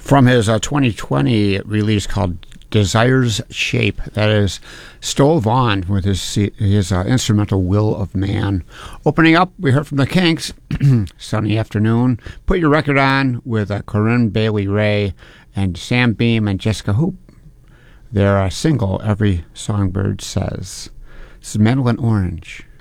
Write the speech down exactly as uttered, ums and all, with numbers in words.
From his uh, twenty twenty release called Desire's Shape, that is Stoll Vaughn with his his uh, instrumental Will of Man. Opening up, we heard from the Kinks, Sunny Afternoon. Put Your Record On with uh, Corinne Bailey Ray and Sam Beam and Jessica Hoop. Their uh, single, Every Songbird Says. This is Mandolin Orange.